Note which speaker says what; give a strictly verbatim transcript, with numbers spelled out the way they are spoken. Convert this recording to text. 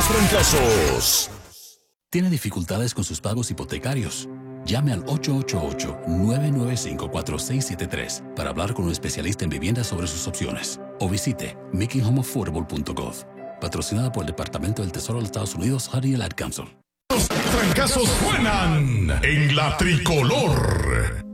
Speaker 1: los trancazos.
Speaker 2: ¿Tiene dificultades con sus pagos hipotecarios? Llame al ocho ocho ocho, nueve nueve cinco, cuatro seis siete tres para hablar con un especialista en vivienda sobre sus opciones. O visite making home affordable punto gov. Patrocinada por el Departamento del Tesoro de los Estados Unidos, Honey and Ad Council.
Speaker 1: Los trancazos suenan en la tricolor.